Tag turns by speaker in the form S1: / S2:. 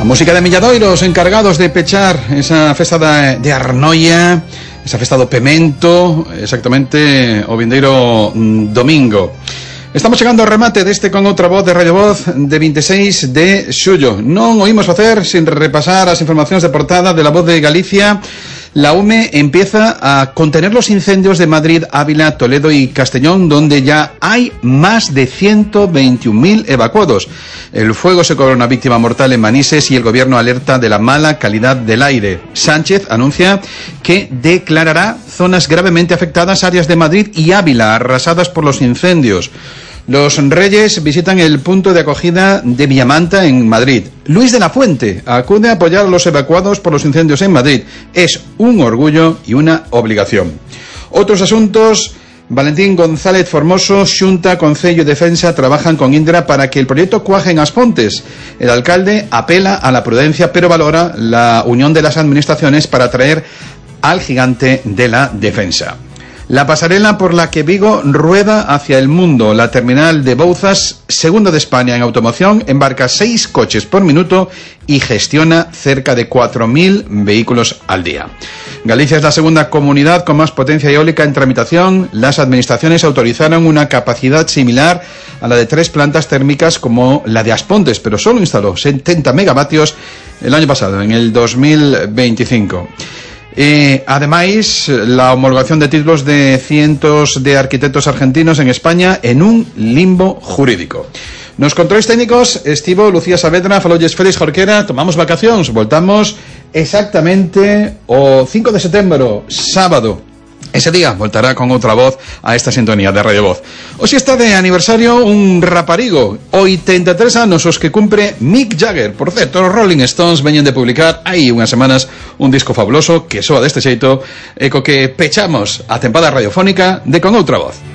S1: A música de Milladoiros, encargados de pechar esa festa de Arnoia, esa festa do Pemento, exactamente o vindeiro domingo. Estamos chegando ao remate deste Con Outra Voz de Radio Voz de 26 de xullo. Non oímos facer sin repasar as informacións de portada de La Voz de Galicia. La UME empieza a contener los incendios de Madrid, Ávila, Toledo y Castellón, donde ya hay más de 121.000 evacuados. El fuego se cobró una víctima mortal en Manises y el gobierno alerta de la mala calidad del aire. Sánchez anuncia que declarará zonas gravemente afectadas, áreas de Madrid y Ávila, arrasadas por los incendios. Los Reyes visitan el punto de acogida de Villamanta en Madrid. Luis de la Fuente acude a apoyar a los evacuados por los incendios en Madrid. Es un orgullo y una obligación. Otros asuntos. Valentín González Formoso, Xunta, Concello y Defensa trabajan con Indra para que el proyecto cuaje en As Pontes. El alcalde apela a la prudencia, pero valora la unión de las administraciones para atraer al gigante de la defensa. La pasarela por la que Vigo rueda hacia el mundo. La terminal de Bouzas, segunda de España en automoción, embarca 6 coches por minuto y gestiona cerca de 4.000 vehículos al día. Galicia es la segunda comunidad con más potencia eólica en tramitación. Las administraciones autorizaron una capacidad similar a la de 3 plantas térmicas como la de As Pontes, pero solo instaló 70 megavatios el año pasado, en el 2025. Además, la homologación de títulos de cientos de arquitectos argentinos en España en un limbo jurídico. Nos controles técnicos, Estivo, Lucía Saavedra, falolles Félix Jorquera. Tomamos vacacións, voltamos exactamente o 5 de setembro, sábado. Ese día voltará Con Outra Voz a esta sintonía de Radio Voz. Hoxe está de aniversario un raparigo, 83 anos os que cumpre Mick Jagger. Por certo, os Rolling Stones veñen de publicar hai unhas semanas un disco fabuloso que soa deste xeito e co que pechamos a tempada radiofónica de Con Outra Voz.